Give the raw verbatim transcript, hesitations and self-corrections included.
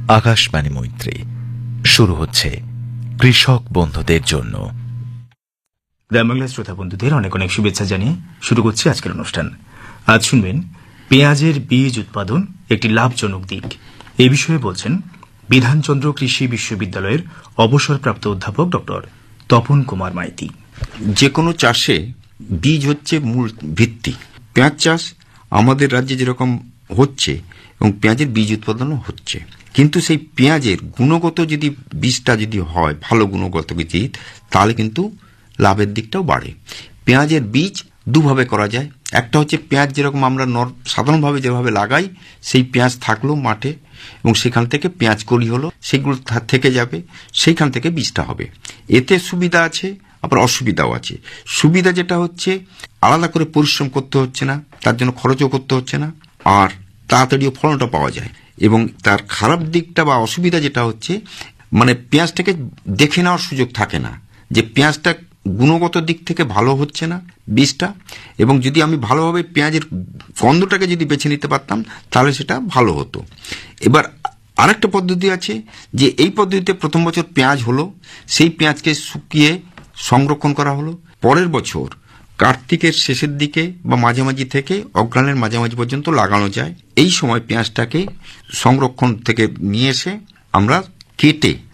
আকাশবাণী মৈত্রী শুরু হচ্ছে কৃষক বন্ধুদের জন্য। বাংলা শ্রোতা বন্ধুদের অনেক অনেক শুভেচ্ছা জানিয়ে শুরু করছি আজকের অনুষ্ঠান। আজ শুনবেন পেঁয়াজের বীজ উৎপাদন একটি লাভজনক দিক। এই বিষয়ে বলছেন বিধানচন্দ্র কৃষি বিশ্ববিদ্যালয়ের অবসরপ্রাপ্ত অধ্যাপক ডক্টর তপন কুমার মাইতি। যে কোনো চাষে বীজ হচ্ছে মূল ভিত্তি। পেঁয়াজ চাষ আমাদের রাজ্যে যেরকম হচ্ছে এবং পেঁয়াজের বীজ উৎপাদনও হচ্ছে, কিন্তু সেই পেঁয়াজের গুণগত যদি বীজটা যদি হয় ভালো গুণগত বীজ, তাহলে কিন্তু লাভের দিকটাও বাড়ে। পেঁয়াজের বীজ দুভাবে করা যায়। একটা হচ্ছে পেঁয়াজ যেরকম আমরা নর সাধারণভাবে যেভাবে লাগাই সেই পেঁয়াজ থাকলো মাঠে এবং সেখান থেকে পেঁয়াজ কলি হলো, সেগুলো থেকে যাবে, সেইখান থেকে বীজটা হবে। এতে সুবিধা আছে, আবার অসুবিধাও আছে। সুবিধা যেটা হচ্ছে আলাদা করে পরিশ্রম করতে হচ্ছে না, তার জন্য খরচও করতে হচ্ছে না, আর তাড়াতাড়িও ফলনটা পাওয়া যায়। এবং তার খারাপ দিকটা বা অসুবিধা যেটা হচ্ছে মানে পেঁয়াজটাকে দেখে নেওয়ার সুযোগ থাকে না যে পেঁয়াজটা গুণগত দিক থেকে ভালো হচ্ছে না বীজটা, এবং যদি আমি ভালোভাবে পেঁয়াজের গন্ধটাকে যদি বেছে নিতে পারতাম তাহলে সেটা ভালো হতো। এবার আরেকটা পদ্ধতি আছে যে এই পদ্ধতিতে প্রথম বছর পেঁয়াজ হলো, সেই পেঁয়াজকে শুকিয়ে সংরক্ষণ করা হলো, পরের বছর কার্তিকের শেষের দিকে বা মাঝামাঝি থেকে অগ্রহায়ণের মাঝামাঝি পর্যন্ত লাগানো যায়। এই সময় পেঁয়াজটাকে সংরক্ষণ থেকে নিয়ে এসে আমরা কেটে